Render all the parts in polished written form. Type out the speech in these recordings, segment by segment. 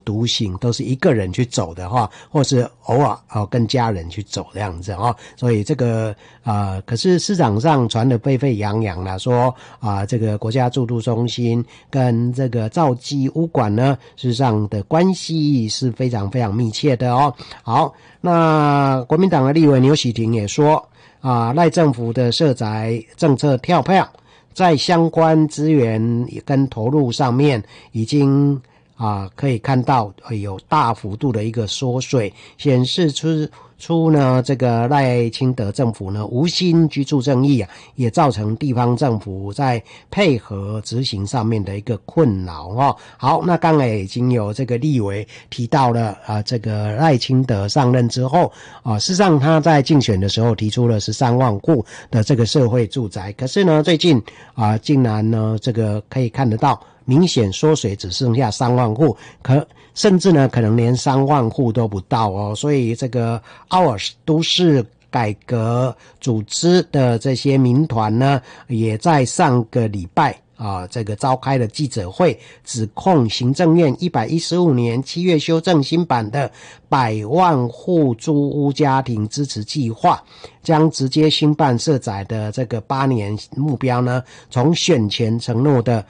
独行，都是一个人去走的哈，或是偶尔跟家人去走这样子哈。所以这个可是市场上传得沸沸扬扬啦，说这个国家住都中心跟这个兆基物管呢，事实上的关系是非常非常密切的哦。好，那国民党的立委牛喜婷也说赖政府的社宅政策跳票，在相关资源跟投入上面已经可以看到有大幅度的一个缩水，显示出呢这个赖清德政府呢无心居住正义也造成地方政府在配合执行上面的一个困扰哦。好，那刚才已经有这个立委提到了这个赖清德上任之后事实上他在竞选的时候提出了13万户的这个社会住宅，可是呢最近竟然呢这个可以看得到明显缩水，只剩下3万户，甚至呢可能连3万户都不到哦。所以这个奥尔都市改革组织的这些民团呢，也在上个礼拜这个召开了记者会，指控行政院115年7月修正新版的100万户租屋家庭支持计划，将直接兴办社宅的这个8年目标呢，从选前承诺的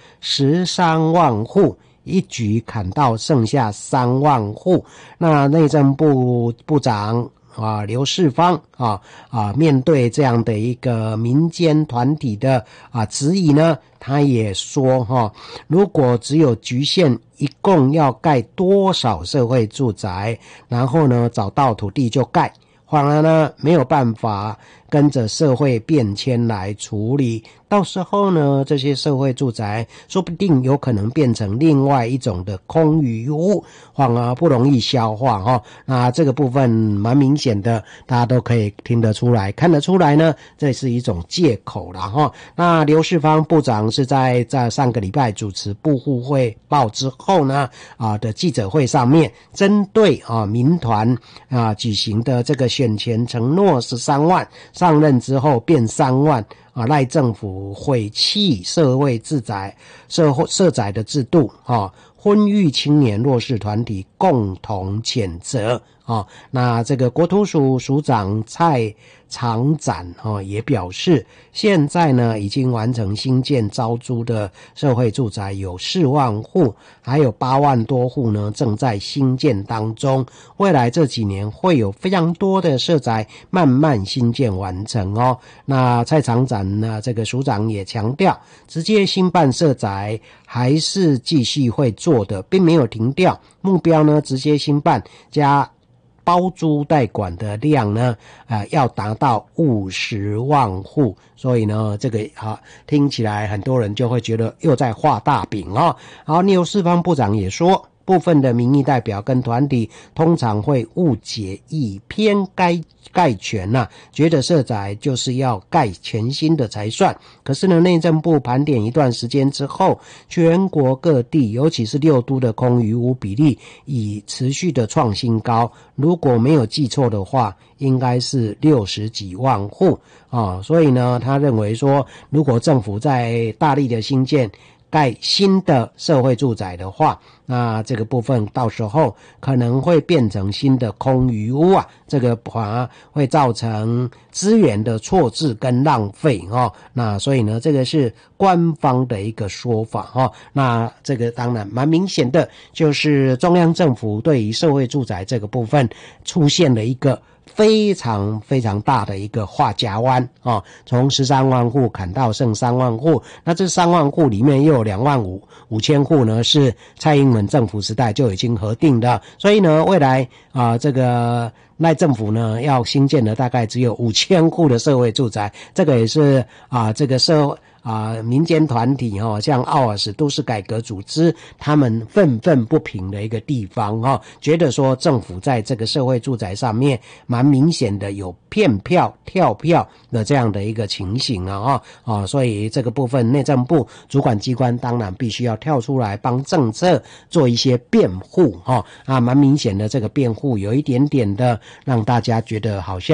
13万户一举砍到剩下3万户。那内政部部长刘世芳面对这样的一个民间团体的质疑呢，他也说如果只有局限一共要盖多少社会住宅，然后呢找到土地就盖，反而呢没有办法跟着社会变迁来处理，到时候呢这些社会住宅说不定有可能变成另外一种的空余屋，反而不容易消化那这个部分蛮明显的，大家都可以听得出来看得出来呢，这是一种借口啦那刘世芳部长是在上个礼拜主持部户汇报之后呢的记者会上面，针对民团举行的这个选前承诺13万，上任之后变3万赖政府毁弃社会社宅的制度婚育青年弱势团体共同谴责那这个国土署署长蔡长展也表示，现在呢已经完成新建招租的社会住宅有4万户，还有8万多户呢正在新建当中，未来这几年会有非常多的社宅慢慢新建完成那蔡长展呢这个署长也强调，直接新办社宅还是继续会做的，并没有停掉，目标呢直接新办加包租代管的量呢要达到50万户，所以呢这个听起来很多人就会觉得又在画大饼好，刘世芳部长也说，部分的民意代表跟团体通常会误解以偏概全觉得社宅就是要盖全新的才算。可是呢内政部盘点一段时间之后，全国各地尤其是6都的空余屋比例已持续的创新高，如果没有记错的话应该是60几万户所以呢他认为说，如果政府在大力的新建盖新的社会住宅的话，那这个部分到时候可能会变成新的空余屋这个反而会造成资源的错置跟浪费那所以呢这个是官方的一个说法那这个当然蛮明显的，就是中央政府对于社会住宅这个部分出现了一个非常非常大的一个画夹弯从13万户砍到剩3万户，那这3万户里面又有2万5千户呢是蔡英文政府时代就已经核定的，所以呢未来这个赖政府呢要新建的大概只有5000户的社会住宅，这个也是这个民间团体像奥尔斯都市改革组织他们愤愤不平的一个地方觉得说政府在这个社会住宅上面蛮明显的有骗票跳票的这样的一个情形所以这个部分内政部主管机关当然必须要跳出来帮政策做一些辩护蛮明显的这个辩护有一点点的让大家觉得好像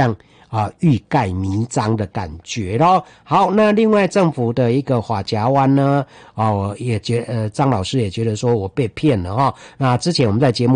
欲盖弥彰的感觉咯。好，那另外政府的一个法夹湾呢，我也张老师也觉得说我被骗了哈。那之前我们在节目